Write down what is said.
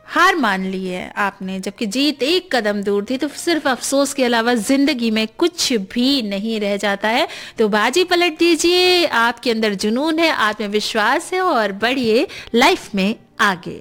हार मान ली है आपने, जबकि जीत एक कदम दूर थी। तो सिर्फ अफसोस के अलावा जिंदगी में कुछ भी नहीं रह जाता है। तो बाजी पलट दीजिए, आपके अंदर जुनून है, आत्मविश्वास है और बढ़िए लाइफ में आगे।